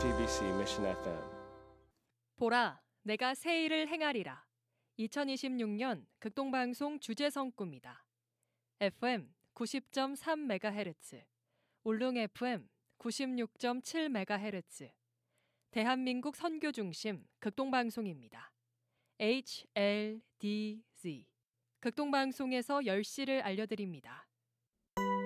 JTBC Mission FM. 보라, 내가 새 일을 행하리라. 2026년 극동방송 주제성구입니다. FM 90.3MHz, 울릉 FM 96.7MHz, 대한민국 선교중심 극동방송입니다. HLDZ. 극동방송에서 10시를 알려드립니다.